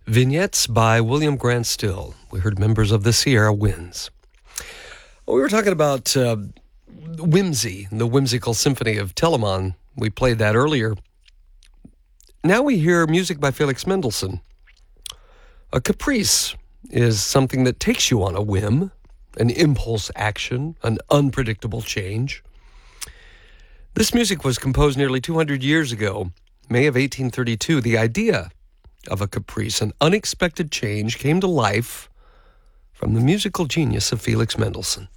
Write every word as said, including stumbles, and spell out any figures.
Vignettes by William Grant Still. We heard members of the Sierra Winds. Well, we were talking about uh, Whimsy, the whimsical symphony of Telemann. We played that earlier. Now we hear music by Felix Mendelssohn. A caprice is something that takes you on a whim, an impulse action, an unpredictable change. This music was composed nearly two hundred years ago, May of eighteen thirty-two. The idea of a caprice, an unexpected change, came to life from the musical genius of Felix Mendelssohn.